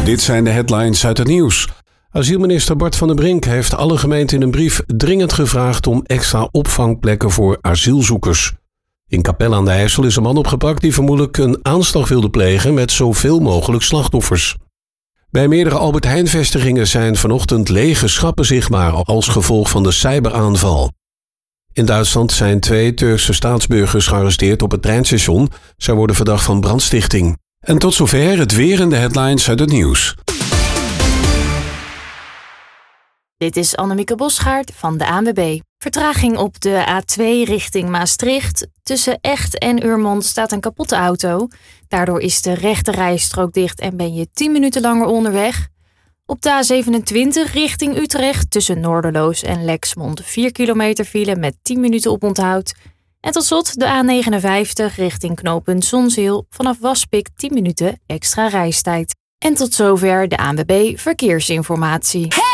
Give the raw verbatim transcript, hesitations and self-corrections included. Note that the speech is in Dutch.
Dit zijn de headlines uit het nieuws. Asielminister Bart van der Brink heeft alle gemeenten in een brief dringend gevraagd om extra opvangplekken voor asielzoekers. In Capelle aan de IJssel is een man opgepakt die vermoedelijk een aanslag wilde plegen met zoveel mogelijk slachtoffers. Bij meerdere Albert Heijn-vestigingen zijn vanochtend lege schappen zichtbaar als gevolg van de cyberaanval. In Duitsland zijn twee Turkse staatsburgers gearresteerd op het treinstation. Zij worden verdacht van brandstichting. En tot zover het weer en de headlines uit het nieuws. Dit is Annemieke Bosgaard van de A N W B. Vertraging op de A twee richting Maastricht. Tussen Echt en Urmond staat een kapotte auto. Daardoor is de rechte rijstrook dicht en ben je tien minuten langer onderweg. Op de A zevenentwintig richting Utrecht tussen Noorderloos en Lexmond vier kilometer file met tien minuten oponthoud. En tot slot de A negenenvijftig richting knooppunt Zonzeel vanaf Waspik tien minuten extra reistijd. En tot zover de A N W B Verkeersinformatie.